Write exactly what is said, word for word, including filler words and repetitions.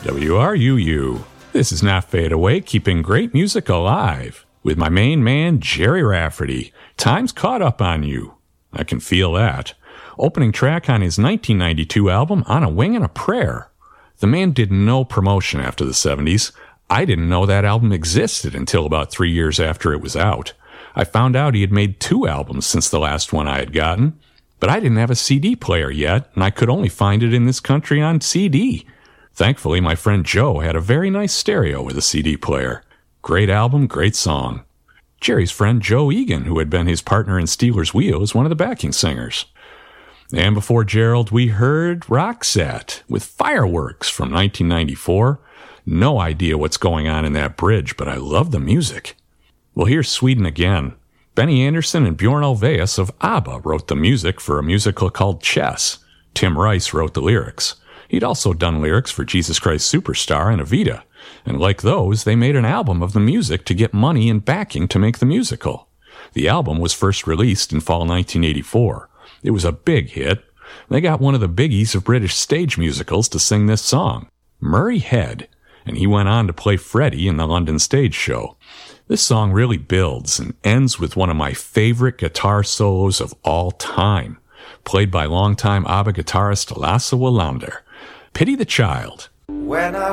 W R U U. This is Not Fade Away, keeping great music alive, with my main man, Jerry Rafferty. Time's caught up on you. I can feel that. Opening track on his nineteen ninety-two album, On a Wing and a Prayer. The man did no promotion after the seventies. I didn't know that album existed until about three years after it was out. I found out he had made two albums since the last one I had gotten, but I didn't have a C D player yet, and I could only find it in this country on C D. Thankfully, my friend Joe had a very nice stereo with a C D player. Great album, great song. Jerry's friend Joe Egan, who had been his partner in Stealers Wheel, is one of the backing singers. And before Gerald, we heard Roxette with Fireworks from nineteen ninety-four. No idea what's going on in that bridge, but I love the music. Well, here's Sweden again. Benny Andersson and Bjorn Ulvaeus of ABBA wrote the music for a musical called Chess. Tim Rice wrote the lyrics. He'd also done lyrics for Jesus Christ Superstar and Evita, and like those, they made an album of the music to get money and backing to make the musical. The album was first released in fall nineteen eighty-four. It was a big hit. They got one of the biggies of British stage musicals to sing this song, Murray Head, and he went on to play Freddie in the London stage show. This song really builds and ends with one of my favorite guitar solos of all time, played by longtime ABBA guitarist Lasse Welander. Pity the Child. When I